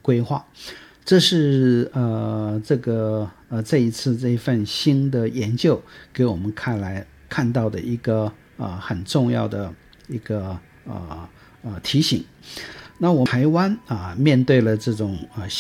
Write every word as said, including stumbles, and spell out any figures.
规划。这是呃这个呃这一次这一份新的研究给我们看来看到的一个呃很重要的一个呃呃提醒。那我们台湾啊、呃、面对了这种呃